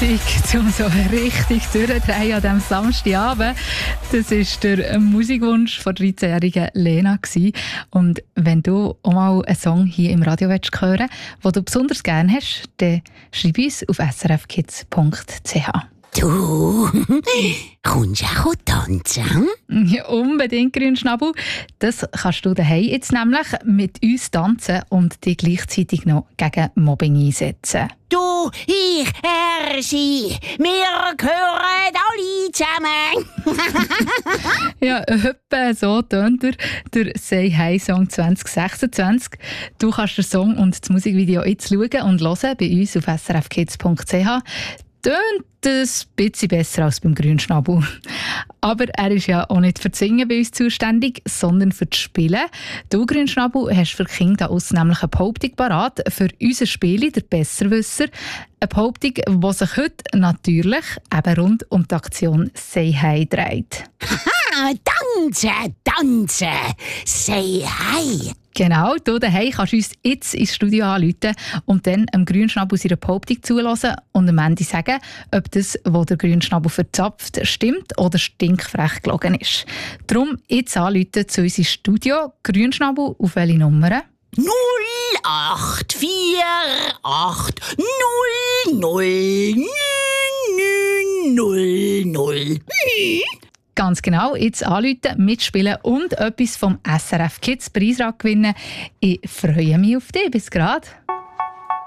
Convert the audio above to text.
Musik, um so richtig durchdrehen an diesem Samstagabend. Das war der Musikwunsch von der 13-jährigen Lena. Und wenn du auch mal einen Song hier im Radio hören willst, den du besonders gerne hast, dann schreib uns auf srfkids.ch. Du, kommst du auch tanzen? Ja, unbedingt, Grünschnabel. Das kannst du daheim jetzt nämlich mit uns tanzen und dich gleichzeitig noch gegen Mobbing einsetzen. Du, ich, sie, wir gehören alle zusammen. Ja, etwa so tönt der «Say Hi Song 2026». Du kannst den Song und das Musikvideo jetzt schauen und hören bei uns auf srfkids.ch. Tönt ein bisschen besser als beim Grünschnabel. Aber er ist ja auch nicht für das Singen bei uns zuständig, sondern für das Spielen. Du, Grünschnabel, hast für die Kinder nämlich eine Behauptung parat für unser Spiel, der Besserwisser. Eine Behauptung, die sich heute natürlich eben rund um die Aktion «Say Hi» dreht. Tanzen, say hi. Genau, du daheim kannst uns jetzt ins Studio anrufen und dann dem Grünschnabel seine Behauptung zulassen und am Ende sagen, ob das, was der Grünschnabel verzapft, stimmt oder stinkfrech gelogen ist. Darum jetzt anrufen zu unserem Studio. Grünschnabel, auf welche Nummer? 0848 00 900. Ganz genau, jetzt anrufen, mitspielen und etwas vom SRF Kids Preisrad gewinnen. Ich freue mich auf dich. Bis gerade.